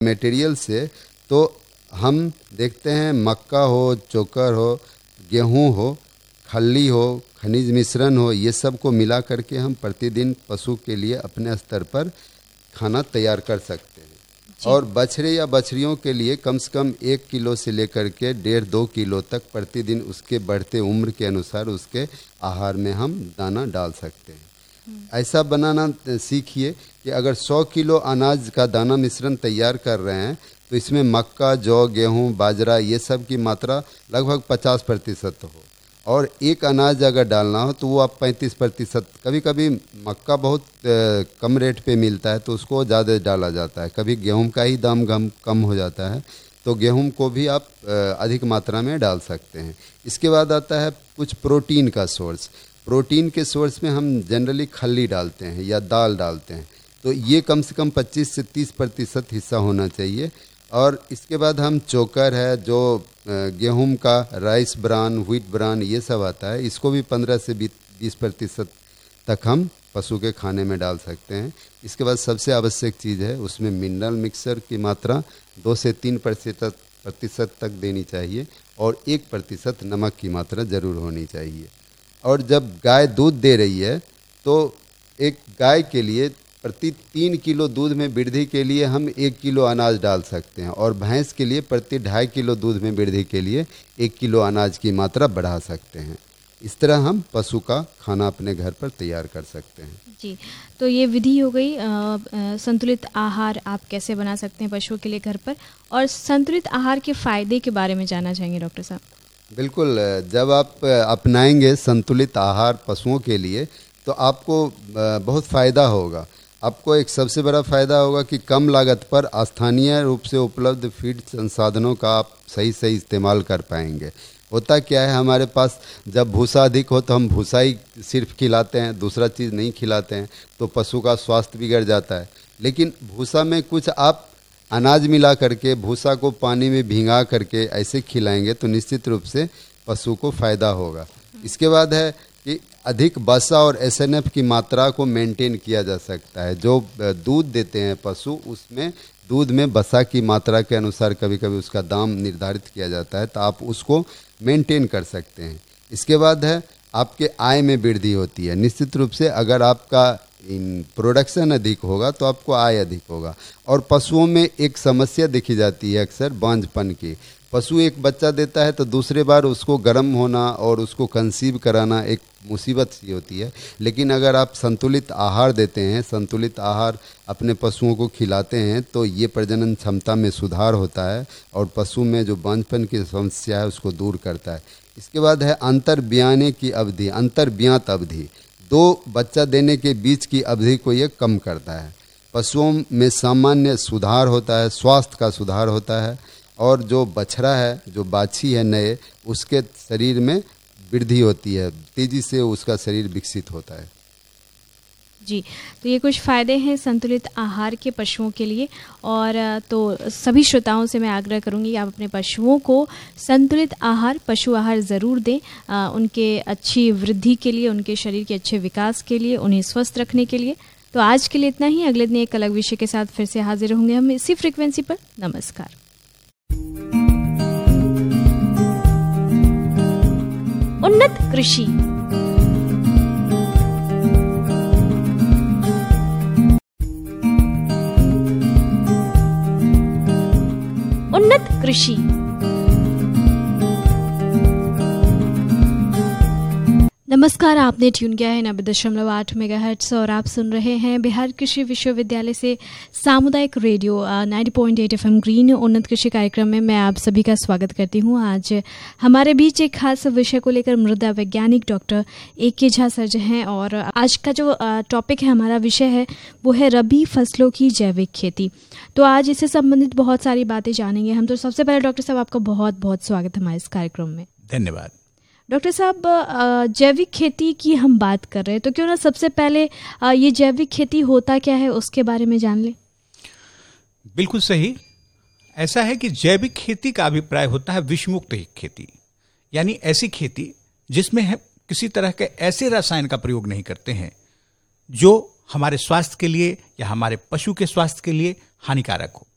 Material से, तो हम देखते हैं मक्का हो, चोकर हो, गेहूं हो, खल्ली हो, खनिज मिश्रण हो, ये सब को मिला करके हम प्रतिदिन पशु के लिए अपने स्तर पर खाना तैयार कर सकते हैं। और बछड़े या बछड़ियों के लिए कम से कम 1 किलो से लेकर के 1.5-2 किलो तक प्रतिदिन उसके बढ़ते उम्र के अनुसार उसके आहार में हम दाना डाल सकते हैं। ऐसा बनाना सीखिए कि अगर 100 किलो अनाज का दाना मिश्रण तैयार कर रहे हैं तो इसमें मक्का, जौ, गेहूं, बाजरा ये सब की मात्रा लगभग 50% हो, और एक अनाज अगर डालना हो तो वो आप 35%, कभी कभी मक्का बहुत कम रेट पे मिलता है तो उसको ज़्यादा डाला जाता है, कभी गेहूं का ही दाम कम हो जाता है तो गेहूं को भी आप अधिक मात्रा में डाल सकते हैं। इसके बाद आता है कुछ प्रोटीन का सोर्स। प्रोटीन के सोर्स में हम जनरली खल्ली डालते हैं या दाल डालते हैं, तो ये कम से कम 25 से 30% हिस्सा होना चाहिए। और इसके बाद हम चोकर है, जो गेहूं का राइस ब्रान, व्हीट ब्रान ये सब आता है, इसको भी 15 से 20% तक हम पशु के खाने में डाल सकते हैं। इसके बाद सबसे आवश्यक चीज़ है, उसमें मिनरल मिक्सर की मात्रा 2 से 3% तक देनी चाहिए, और 1% नमक की मात्रा ज़रूर होनी चाहिए। और जब गाय दूध दे रही है तो एक गाय के लिए प्रति 3 किलो दूध में वृद्धि के लिए हम 1 किलो अनाज डाल सकते हैं, और भैंस के लिए प्रति 2.5 किलो दूध में वृद्धि के लिए 1 किलो अनाज की मात्रा बढ़ा सकते हैं। इस तरह हम पशु का खाना अपने घर पर तैयार कर सकते हैं। जी, तो ये विधि हो गई संतुलित आहार आप कैसे बना सकते हैं पशुओं के लिए घर पर, और संतुलित आहार के फ़ायदे के बारे में जानना चाहेंगे डॉक्टर साहब। बिल्कुल, जब आप अपनाएंगे संतुलित आहार पशुओं के लिए तो आपको बहुत फ़ायदा होगा। आपको एक सबसे बड़ा फ़ायदा होगा कि कम लागत पर स्थानीय रूप से उपलब्ध फीड संसाधनों का आप सही इस्तेमाल कर पाएंगे। होता क्या है, हमारे पास जब भूसा अधिक हो तो हम भूसा ही सिर्फ खिलाते हैं, दूसरा चीज़ नहीं खिलाते हैं, तो पशु का स्वास्थ्य बिगड़ जाता है। लेकिन भूसा में कुछ आप अनाज मिला करके, भूसा को पानी में भिंगा करके ऐसे खिलाएंगे तो निश्चित रूप से पशु को फ़ायदा होगा। इसके बाद है कि अधिक वसा और SNF की मात्रा को मेंटेन किया जा सकता है। जो दूध देते हैं पशु, उसमें दूध में वसा की मात्रा के अनुसार कभी कभी उसका दाम निर्धारित किया जाता है, तो आप उसको मेंटेन कर सकते हैं। इसके बाद है आपके आय में वृद्धि होती है। निश्चित रूप से अगर आपका प्रोडक्शन अधिक होगा तो आपको आय अधिक होगा। और पशुओं में एक समस्या देखी जाती है अक्सर, बांझपन की। पशु एक बच्चा देता है तो दूसरे बार उसको गर्म होना और उसको कंसीव कराना एक मुसीबत सी होती है। लेकिन अगर आप संतुलित आहार देते हैं, संतुलित आहार अपने पशुओं को खिलाते हैं, तो ये प्रजनन क्षमता में सुधार होता है और पशु में जो बांझपन की समस्या है उसको दूर करता है। इसके बाद है अंतर्ब्याने की अवधि, अंतर्ब्यात अवधि, 2 बच्चा देने के बीच की अवधि को ये कम करता है। पशुओं में सामान्य सुधार होता है, स्वास्थ्य का सुधार होता है, और जो बछड़ा है, जो बाछी है नए, उसके शरीर में वृद्धि होती है, तेज़ी से उसका शरीर विकसित होता है। जी, तो ये कुछ फ़ायदे हैं संतुलित आहार के पशुओं के लिए। और तो सभी श्रोताओं से मैं आग्रह करूंगी आप अपने पशुओं को संतुलित आहार, पशु आहार ज़रूर दें, उनके अच्छी वृद्धि के लिए, उनके शरीर के अच्छे विकास के लिए, उन्हें स्वस्थ रखने के लिए। तो आज के लिए इतना ही। अगले दिन एक अलग विषय के साथ फिर से हाजिर होंगे हम इसी फ्रीक्वेंसी पर। नमस्कार। उन्नत कृषि। उन्नत कृषि। नमस्कार, आपने ट्यून किया है 90.8 मेगाहर्ट्ज़ और आप सुन रहे हैं बिहार कृषि विश्वविद्यालय से सामुदायिक रेडियो 90.8 FM ग्रीन उन्नत कृषि कार्यक्रम में मैं आप सभी का स्वागत करती हूं। आज हमारे बीच एक खास विषय को लेकर मृदा वैज्ञानिक डॉक्टर AK झा सर हैं, और आज का जो टॉपिक है, हमारा विषय है, वो है रबी फसलों की जैविक खेती। तो आज इससे संबंधित बहुत सारी बातें जानेंगे हम। तो सबसे पहले डॉक्टर साहब, आपका बहुत बहुत स्वागत हमारे इस कार्यक्रम में। धन्यवाद। डॉक्टर साहब, जैविक खेती की हम बात कर रहे हैं, तो क्यों ना सबसे पहले ये जैविक खेती होता क्या है उसके बारे में जान लें। बिल्कुल सही। ऐसा है कि जैविक खेती का अभिप्राय होता है विषमुक्त खेती, यानी ऐसी खेती जिसमें हम किसी तरह के ऐसे रसायन का प्रयोग नहीं करते हैं जो हमारे स्वास्थ्य के लिए या हमारे पशु के स्वास्थ्य के लिए हानिकारक हो।